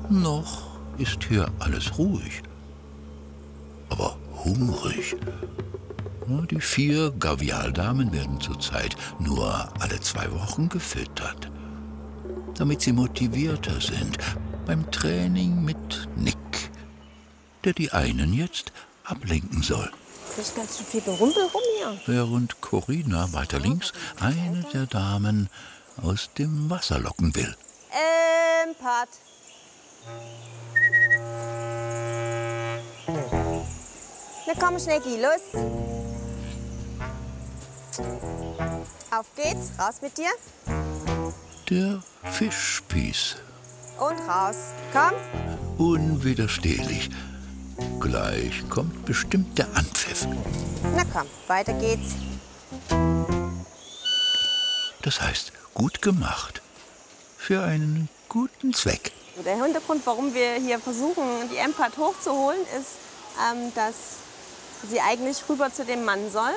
Noch ist hier alles ruhig, aber hungrig. Die 4 Gavialdamen werden zurzeit nur alle 2 Wochen gefüttert, damit sie motivierter sind beim Training mit Nick, der die einen jetzt ablenken soll. Nicht ganz so viel Berumpel rum hier. Während Corinna weiter links eine der Damen aus dem Wasser locken will. Pat. Na komm, Schnecki, los. Auf geht's, raus mit dir. Der Fischspieß. Und raus. Komm. Unwiderstehlich. Gleich kommt bestimmt der Anpfiff. Na komm, weiter geht's. Das heißt, gut gemacht. Für einen guten Zweck. Der Hintergrund, warum wir hier versuchen, die Empat hochzuholen, ist, dass sie eigentlich rüber zu dem Mann soll.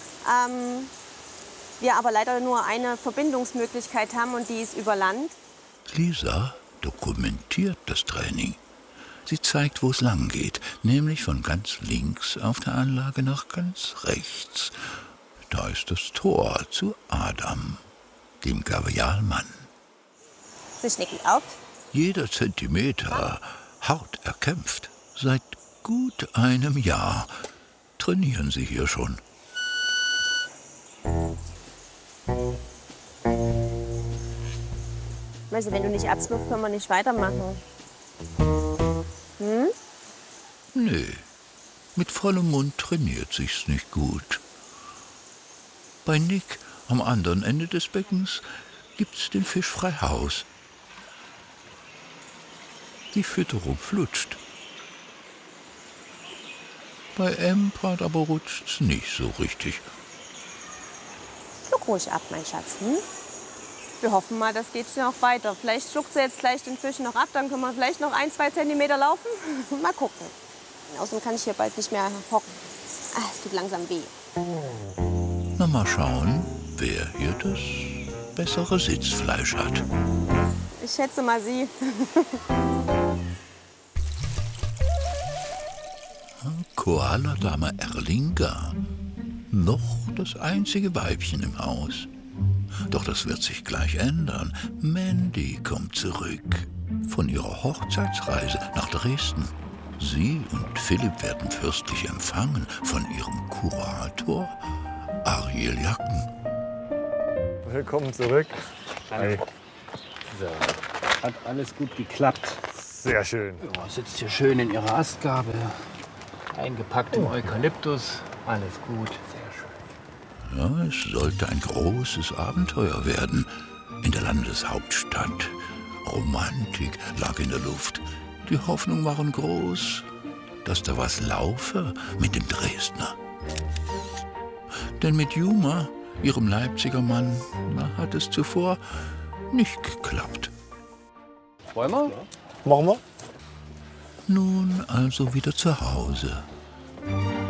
Wir aber leider nur eine Verbindungsmöglichkeit haben und die ist über Land. Lisa dokumentiert das Training. Sie zeigt, wo es lang geht, nämlich von ganz links auf der Anlage nach ganz rechts. Da ist das Tor zu Adam, dem Gavialmann. So, Schnecki, auf. Jeder Zentimeter hart erkämpft. Seit gut einem Jahr trainieren sie hier schon. Weißt du, wenn du nicht abschlupfst, können wir nicht weitermachen. Nee, mit vollem Mund trainiert sich's nicht gut. Bei Nick am anderen Ende des Beckens gibt's den Fisch frei Haus. Die Fütterung flutscht. Bei Empat aber rutscht's nicht so richtig. Schluck ruhig ab, mein Schatz. Wir hoffen mal, das geht noch weiter. Vielleicht schluckt sie jetzt gleich den Fisch noch ab, dann können wir vielleicht noch 1-2 Zentimeter laufen. Mal gucken. Außerdem kann ich hier bald nicht mehr hocken. Es tut langsam weh. Na, mal schauen, wer hier das bessere Sitzfleisch hat. Ich schätze mal Sie. Koala-Dame Erlinga. Noch das einzige Weibchen im Haus. Doch das wird sich gleich ändern. Mandy kommt zurück von ihrer Hochzeitsreise nach Dresden. Sie und Philipp werden fürstlich empfangen von ihrem Kurator Ariel Jacken. Willkommen zurück. Hi. So, hat alles gut geklappt. Sehr schön. Ja, sitzt hier schön in ihrer Astgabe, eingepackt im Eukalyptus. Alles gut. Sehr schön. Ja, es sollte ein großes Abenteuer werden in der Landeshauptstadt. Romantik lag in der Luft. Die Hoffnungen waren groß, dass da was laufe mit dem Dresdner. Denn mit Juma, ihrem Leipziger Mann, hat es zuvor nicht geklappt. Wollen wir? Machen wir. Nun also wieder zu Hause.